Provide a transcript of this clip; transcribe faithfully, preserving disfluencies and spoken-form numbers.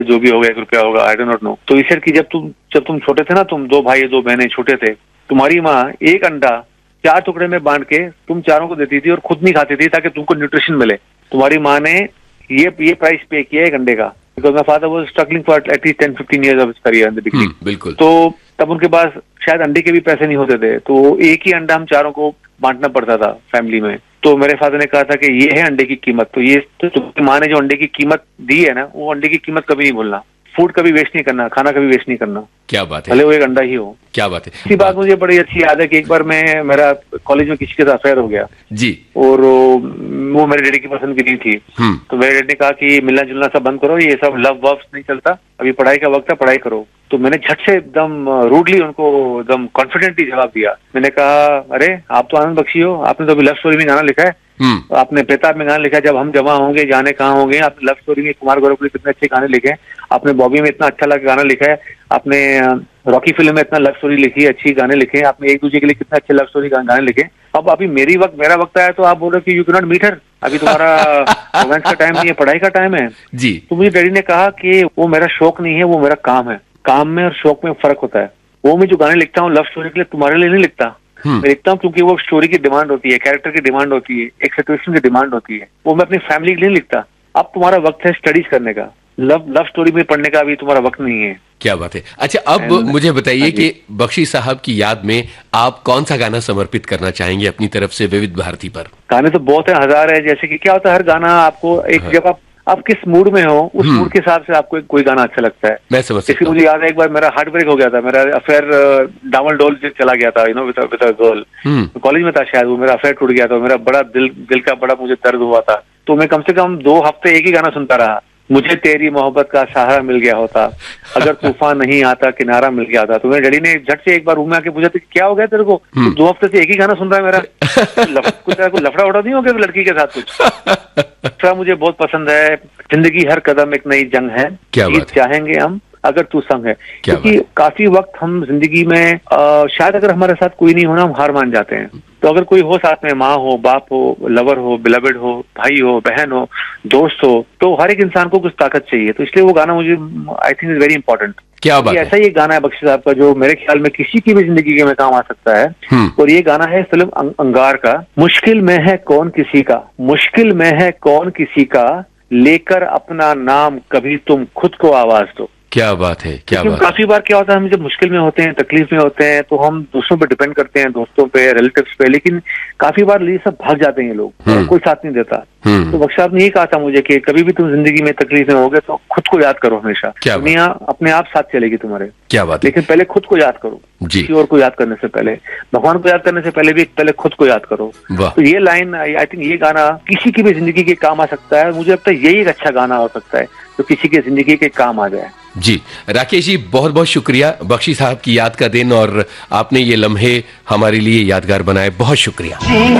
जो भी होगा एक रुपया होगा, आई डोंट नॉट नो। तो इसे कि जब तुम जब तुम छोटे थे ना, तुम दो भाई दो बहनें छोटे थे, तुम्हारी माँ एक अंडा चार टुकड़े में बांट के तुम चारों को देती थी और खुद नहीं खाती थी ताकि तुमको न्यूट्रिशन मिले। तुम्हारी माँ ने ये ये प्राइस पे किया एक अंडे का, because my father was struggling for at least ten fifteen years of his career in the beginning. बिल्कुल। तो तब उनके पास शायद अंडे के भी पैसे नहीं होते थे, तो एक ही अंडा हम चारों को बांटना पड़ता था फैमिली में। तो मेरे फादर ने कहा था कि ये है अंडे की कीमत, तो ये तो तुम्हारी माँ ने जो अंडे की कीमत दी है ना, वो अंडे की कीमत कभी नहीं भूलना। फूड कभी वेस्ट नहीं करना, खाना कभी वेस्ट नहीं करना। क्या बात है, भले वो एक अंडा ही हो। क्या बात है। इसी बात मुझे बड़ी अच्छी याद है कि एक बार मैं मेरा कॉलेज में किसी के साथ अफेयर हो गया जी, और वो मेरे डैडी की पसंद की नहीं थी। तो मेरे डैडी ने कहा कि मिलना जुलना सब बंद करो, ये सब लव वव नहीं चलता, अभी पढ़ाई का वक्त है, पढ़ाई करो। तो मैंने झट से एकदम रूडली उनको एकदम कॉन्फिडेंटली जवाब दिया। मैंने कहा, अरे आप तो आनंद बख्शी हो, आपने तो अभी लव स्टोरी में गाना लिखा है, आपने बेताब में गाना लिखा है, जब हम जमा होंगे जाने कहाँ होंगे। आपने लव स्टोरी में कुमार गौरव के लिए कितने अच्छे गाने लिखे हैं, आपने बॉबी में इतना अच्छा लगा गाना लिखा है, आपने रॉकी फिल्म में इतना लव स्टोरी लिखी है, अच्छी गाने लिखे हैं, आपने एक दूसरे के लिए कितने अच्छे लव स्टोरी गाने लिखे। अब अभी मेरी वक्त मेरा वक्त आया तो आप बोल रहे हो कि you can not meet her, अभी तुम्हारा रोमांस का टाइम नहीं है, पढ़ाई का टाइम है जी। तो मुझे डैडी ने कहा कि वो मेरा शौक नहीं है, वो मेरा काम है। काम में और शौक में फर्क होता है। वो मैं जो गाने लिखता हूँ लव स्टोरी के लिए तुम्हारे लिए नहीं लिखता, मैं लिखता हूँ क्योंकि वो स्टोरी की डिमांड होती है, कैरेक्टर की डिमांड होती है, एक सिचुएशन की डिमांड होती है। वो मैं अपनी फैमिली के लिए नहीं लिखता। अब तुम्हारा वक्त है स्टडीज करने का, लव लव स्टोरी में पढ़ने का अभी तुम्हारा वक्त नहीं है। क्या बात है। अच्छा, अब And, मुझे बताइए कि बख्शी साहब की याद में आप कौन सा गाना समर्पित करना चाहेंगे अपनी तरफ से विविध भारती पर? गाने तो बहुत है, हजार है। जैसे कि क्या होता है, हर गाना आपको एक हाँ। जब आप आप किस मूड में हो उस मूड के हिसाब से आपको कोई गाना अच्छा लगता है। मैं समझ सकता हूं। मुझे याद है एक बार मेरा हार्ट ब्रेक हो गया था, मेरा अफेयर डामल डोल से चला गया था, you know, with with a girl. College में था शायद, वो मेरा अफेयर टूट गया था, मेरा बड़ा दिल दिल का बड़ा मुझे दर्द हुआ था। तो मैं कम से कम दो हफ्ते एक ही गाना सुनता रहा, मुझे तेरी मोहब्बत का सहारा मिल गया होता, अगर तूफान नहीं आता किनारा मिल गया था। तो मेरे डैडी ने झट से एक बार रूम में आके पूछा था क्या हो गया तेरे को, तो दो हफ्ते से एक ही गाना सुन रहा है मेरा, कुछ कुछ लफड़ा उड़ा नहीं हो गया लड़की के साथ कुछ? दूसरा मुझे बहुत पसंद है, जिंदगी हर कदम एक नई जंग है, जीत चाहेंगे हम अगर तू संग है। क्योंकि काफी वक्त हम जिंदगी में आ, शायद अगर हमारे साथ कोई नहीं होना हम हार मान जाते हैं। तो अगर कोई हो साथ में, माँ हो, बाप हो, लवर हो, बिलवेड हो, भाई हो, बहन हो, दोस्त हो, तो हर एक इंसान को कुछ ताकत चाहिए। तो इसलिए वो गाना मुझे I think is very important. क्या बात है। ऐसा ही एक गाना है बख्शी साहब का जो मेरे ख्याल में किसी की भी जिंदगी के में काम आ सकता है, और ये गाना है फिल्म अंगार का। मुश्किल में है कौन किसी का, मुश्किल में है कौन किसी का, लेकर अपना नाम कभी तुम खुद को आवाज दो। क्या बात है, क्या बात। काफी बार क्या होता है, हम जब मुश्किल में होते हैं, तकलीफ में होते हैं, तो हम दूसरों पे डिपेंड करते हैं, दोस्तों पे, रिलेटिव्स पे, लेकिन काफी बार ये सब भाग जाते हैं ये लोग, कोई साथ नहीं देता। तो बख्शी साहब ने ये कहा था मुझे कि कभी भी तुम जिंदगी में तकलीफ में होगे तो खुद को याद करो हमेशा, दुनिया अपने आप साथ चलेगी तुम्हारे। क्या बात। लेकिन पहले खुद को याद करो, किसी और को याद करने से पहले, भगवान को याद करने से पहले भी पहले खुद को याद करो। तो ये लाइन आई थिंक ये गाना किसी की भी जिंदगी के काम आ सकता है। मुझे लगता है यही एक अच्छा गाना हो सकता है जो किसी की जिंदगी के काम आ जाए। जी राकेश जी, बहुत बहुत शुक्रिया। बख्शी साहब की याद का दिन और आपने ये लम्हे हमारे लिए यादगार बनाए, बहुत शुक्रिया।